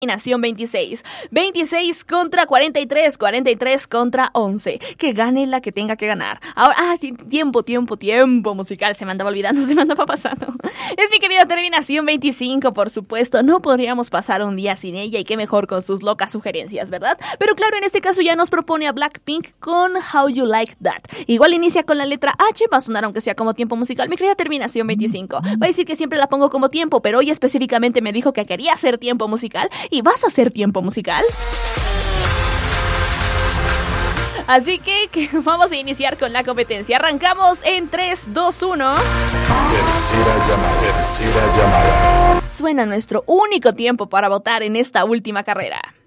Nación 26. 26 contra 43, 43 contra 11. Que gane la que tenga que ganar. Ahora, sí, tiempo musical. Se me andaba olvidando, se me andaba pasando. Es mi querida Terminación 25, por supuesto. No podríamos pasar un día sin ella y qué mejor con sus locas sugerencias, ¿verdad? Pero claro, en este caso ya nos propone a Blackpink con How You Like That. Igual inicia con la letra H, va a sonar aunque sea como tiempo musical. Mi querida Terminación 25. Va a decir que siempre la pongo como tiempo, pero hoy específicamente me dijo que quería hacer tiempo musical. ¿Y vas a hacer tiempo musical? Así que vamos a iniciar con la competencia. Arrancamos en 3, 2, 1. Tercera llamada. Suena nuestro único tiempo para votar en esta última carrera.